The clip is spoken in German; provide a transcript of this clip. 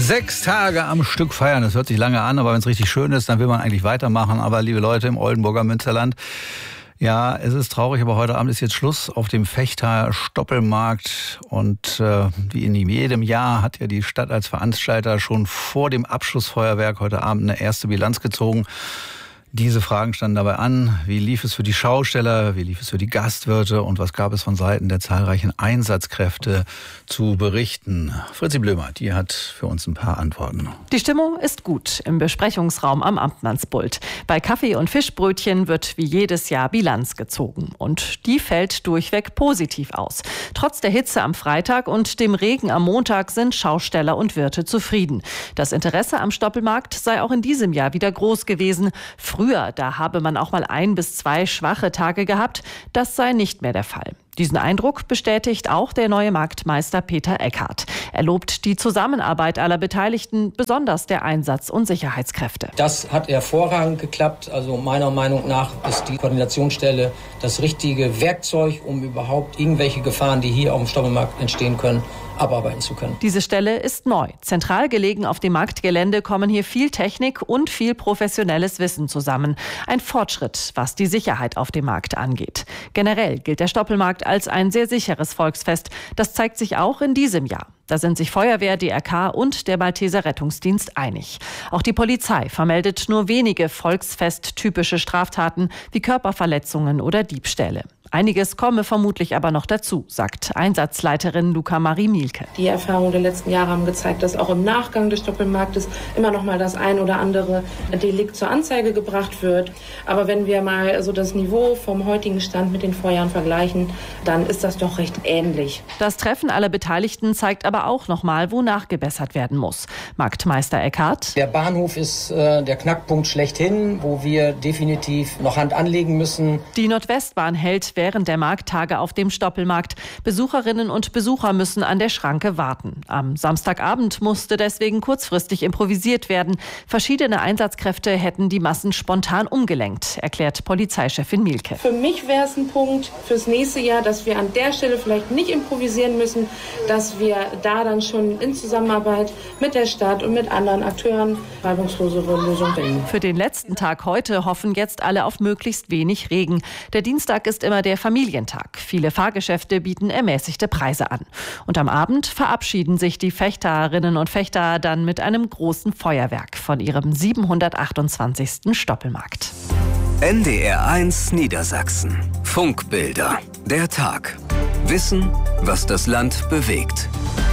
6 Tage am Stück feiern, das hört sich lange an, aber wenn es richtig schön ist, dann will man eigentlich weitermachen. Aber liebe Leute im Oldenburger Münsterland, ja, es ist traurig, aber heute Abend ist jetzt Schluss auf dem Fechter Stoppelmarkt. Und wie in jedem Jahr hat ja die Stadt als Veranstalter schon vor dem Abschlussfeuerwerk heute Abend eine erste Bilanz gezogen. Diese Fragen standen dabei an. Wie lief es für die Schausteller? Wie lief es für die Gastwirte? Und was gab es von Seiten der zahlreichen Einsatzkräfte zu berichten? Fritzi Blömer, die hat für uns ein paar Antworten. Die Stimmung ist gut im Besprechungsraum am Amtmannspult. Bei Kaffee und Fischbrötchen wird wie jedes Jahr Bilanz gezogen. Und die fällt durchweg positiv aus. Trotz der Hitze am Freitag und dem Regen am Montag sind Schausteller und Wirte zufrieden. Das Interesse am Stoppelmarkt sei auch in diesem Jahr wieder groß gewesen. Früher, da habe man auch mal 1 bis 2 schwache Tage gehabt. Das sei nicht mehr der Fall. Diesen Eindruck bestätigt auch der neue Marktmeister Peter Eckhardt. Er lobt die Zusammenarbeit aller Beteiligten, besonders der Einsatz- und Sicherheitskräfte. Das hat hervorragend geklappt. Also meiner Meinung nach ist die Koordinationsstelle das richtige Werkzeug, um überhaupt irgendwelche Gefahren, die hier auf dem Stoppelmarkt entstehen können, abarbeiten zu können. Diese Stelle ist neu. Zentral gelegen auf dem Marktgelände kommen hier viel Technik und viel professionelles Wissen zusammen. Ein Fortschritt, was die Sicherheit auf dem Markt angeht. Generell gilt der Stoppelmarkt als ein sehr sicheres Volksfest. Das zeigt sich auch in diesem Jahr. Da sind sich Feuerwehr, DRK und der Malteser Rettungsdienst einig. Auch die Polizei vermeldet nur wenige volksfesttypische Straftaten wie Körperverletzungen oder Diebstähle. Einiges komme vermutlich aber noch dazu, sagt Einsatzleiterin Luca Marie Mielke. Die Erfahrungen der letzten Jahre haben gezeigt, dass auch im Nachgang des Stoppelmarktes immer noch mal das ein oder andere Delikt zur Anzeige gebracht wird. Aber wenn wir mal so das Niveau vom heutigen Stand mit den Vorjahren vergleichen, dann ist das doch recht ähnlich. Das Treffen aller Beteiligten zeigt aber auch noch mal, wo nachgebessert werden muss. Marktmeister Eckhardt: Der Bahnhof ist der Knackpunkt schlechthin, wo wir definitiv noch Hand anlegen müssen. Die Nordwestbahn hält während der Markttage auf dem Stoppelmarkt. Besucherinnen und Besucher müssen an der Schranke warten. Am Samstagabend musste deswegen kurzfristig improvisiert werden. Verschiedene Einsatzkräfte hätten die Massen spontan umgelenkt, erklärt Polizeichefin Mielke. Für mich wäre es ein Punkt fürs nächste Jahr, dass wir an der Stelle vielleicht nicht improvisieren müssen, dass wir da dann schon in Zusammenarbeit mit der Stadt und mit anderen Akteuren reibungslosere Lösungen finden. Für den letzten Tag heute hoffen jetzt alle auf möglichst wenig Regen. Der Dienstag ist immer der Familientag. Viele Fahrgeschäfte bieten ermäßigte Preise an. Und am Abend verabschieden sich die Fechterinnen und Fechter dann mit einem großen Feuerwerk von ihrem 728. Stoppelmarkt. NDR1 Niedersachsen. Funkbilder. Der Tag. Wissen, was das Land bewegt.